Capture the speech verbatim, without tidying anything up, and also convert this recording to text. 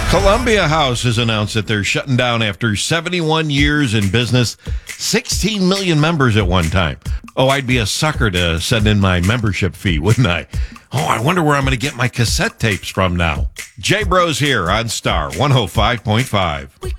Columbia House has announced that they're shutting down after seventy-one years in business, sixteen million members at one time. Oh, I'd be a sucker to send in my membership fee, wouldn't I? Oh, I wonder where I'm going to get my cassette tapes from now. Jay Bros here on Star one oh five point five.